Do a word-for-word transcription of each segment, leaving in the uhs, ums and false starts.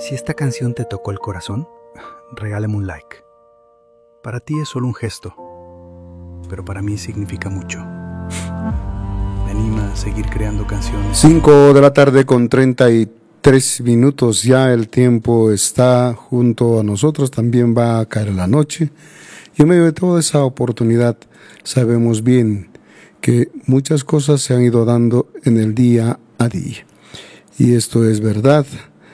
Si esta canción te tocó el corazón, regálame un like. Para ti es solo un gesto, pero para mí significa mucho. Me anima a seguir creando canciones. cinco de la tarde con treinta y tres minutos, ya el tiempo está junto a nosotros, también va a caer la noche. Y en medio de toda esa oportunidad, sabemos bien que muchas cosas se han ido dando en el día a día. Y esto es verdad,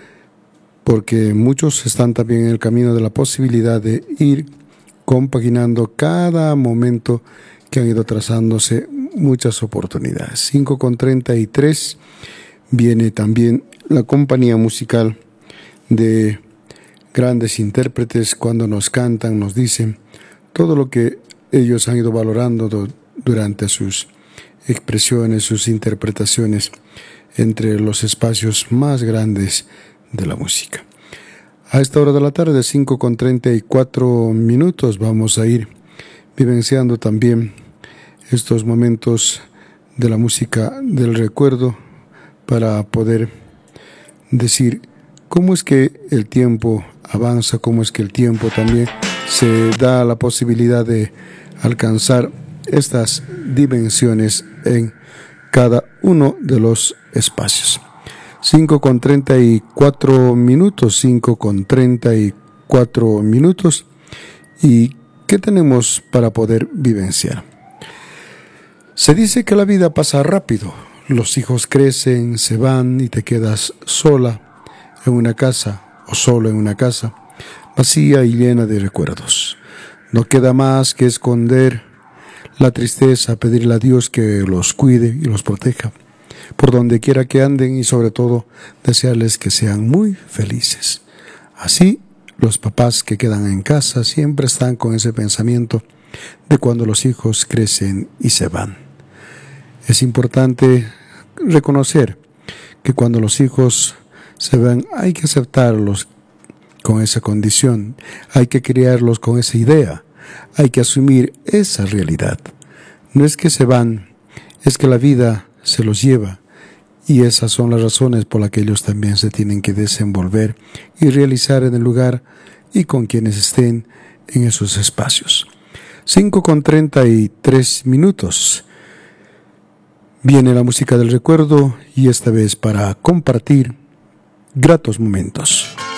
porque muchos están también en el camino de la posibilidad de ir compaginando cada momento que han ido trazándose muchas oportunidades. cinco con treinta y tres viene también la compañía musical de grandes intérpretes. Cuando nos cantan, nos dicen todo lo que ellos han ido valorando do, durante sus expresiones, sus interpretaciones entre los espacios más grandes de la música. A esta hora de la tarde, cinco con treinta y cuatro minutos, vamos a ir vivenciando también estos momentos de la música del recuerdo para poder decir cómo es que el tiempo avanza, cómo es que el tiempo también se da la posibilidad de alcanzar estas dimensiones en cada uno de los espacios. cinco con treinta y cuatro minutos, cinco con treinta y cuatro minutos. ¿Y qué tenemos para poder vivenciar? Se dice que la vida pasa rápido. Los hijos crecen, se van y te quedas sola en una casa o solo en una casa, vacía y llena de recuerdos. No queda más que esconder la tristeza, pedirle a Dios que los cuide y los proteja por donde quiera que anden y sobre todo desearles que sean muy felices. Así, los papás que quedan en casa siempre están con ese pensamiento de cuando los hijos crecen y se van. Es importante reconocer que cuando los hijos se van hay que aceptarlos con esa condición, hay que criarlos con esa idea, hay que asumir esa realidad. No es que se van, es que la vida se los lleva. Y esas son las razones por las que ellos también se tienen que desenvolver y realizar en el lugar y con quienes estén en esos espacios. cinco con treinta y tres minutos. Viene la música del recuerdo y esta vez para compartir gratos momentos.